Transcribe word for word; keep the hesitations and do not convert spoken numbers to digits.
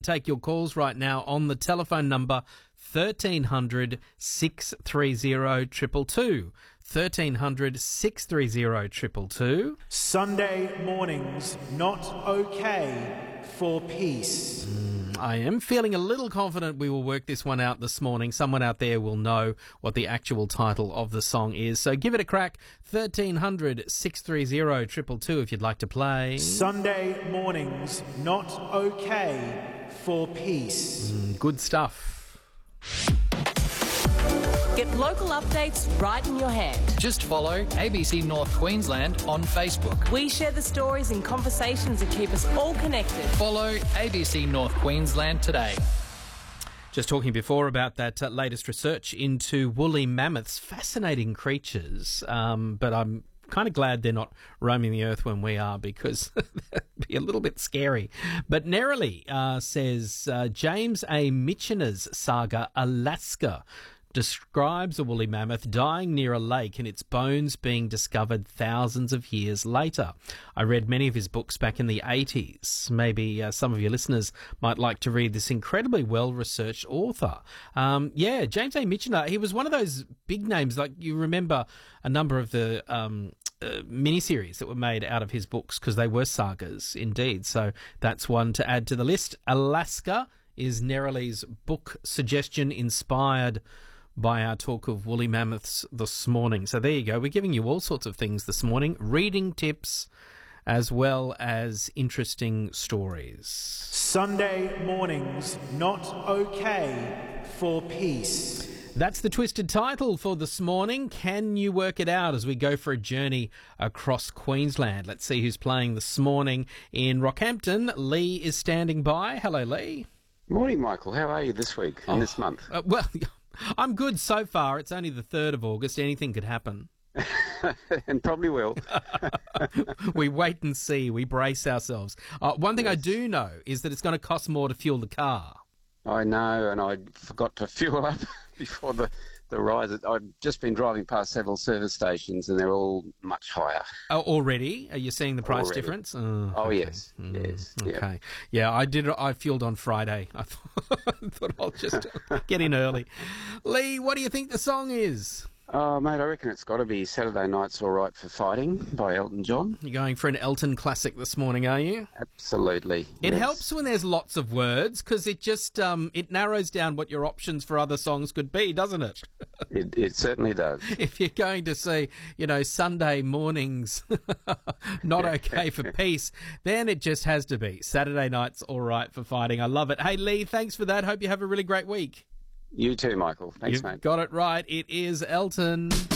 take your calls right now on the telephone number thirteen hundred, six three zero, two two two. thirteen hundred, six three zero, two two two. Sunday mornings not okay for peace. Mm, I am feeling a little confident we will work this one out this morning. Someone out there will know what the actual title of the song is. So give it a crack. thirteen hundred, six three zero, two two two if you'd like to play. Sunday mornings not okay for peace. Mm, good stuff. Get local updates right in your hand. Just follow A B C North Queensland on Facebook. We share the stories and conversations that keep us all connected. Follow A B C North Queensland today. Just talking before about that uh, latest research into woolly mammoths. Fascinating creatures, um, but I'm kind of glad they're not roaming the earth when we are, because that'd be a little bit scary. But Nerily uh, says, uh, James A. Michener's saga, Alaska, describes a woolly mammoth dying near a lake and its bones being discovered thousands of years later. I read many of his books back in the eighties. Maybe uh, some of your listeners might like to read this incredibly well-researched author. Um, yeah, James A. Michener, he was one of those big names. Like, you remember a number of the um, uh, miniseries that were made out of his books, because they were sagas indeed. So that's one to add to the list. Alaska is Nerily's book suggestion, inspired by our talk of woolly mammoths this morning. So there you go. We're giving you all sorts of things this morning, reading tips as well as interesting stories. Sunday mornings not okay for peace. That's the twisted title for this morning. Can you work it out as we go for a journey across Queensland? Let's see who's playing this morning. In Rockhampton, Lee is standing by. Hello, Lee. Morning, Michael. How are you this week and oh, this month? Uh, well, I'm good so far. It's only the third of August. Anything could happen. And probably will. We wait and see. We brace ourselves. Uh, one thing yes. I do know is that it's going to cost more to fuel the car. I know, and I forgot to fuel up before the, the rise. I've just been driving past several service stations, and they're all much higher. Oh, already? Are you seeing the price already. difference? Oh, oh okay. yes, mm, yes. Okay. Yeah. yeah, I did. I fueled on Friday. I thought, I thought I'll just get in early. Lee, what do you think the song is? Oh, mate, I reckon it's got to be Saturday Night's All Right for Fighting by Elton John. You're going for an Elton classic this morning, are you? Absolutely. It yes. helps when there's lots of words, because it just um, it narrows down what your options for other songs could be, doesn't it? It, it certainly does. If you're going to see, you know, Sunday mornings not okay for peace, then it just has to be Saturday Night's All Right for Fighting. I love it. Hey, Lee, thanks for that. Hope you have a really great week. You too, Michael. Thanks, You've mate. Got it right. It is Elton.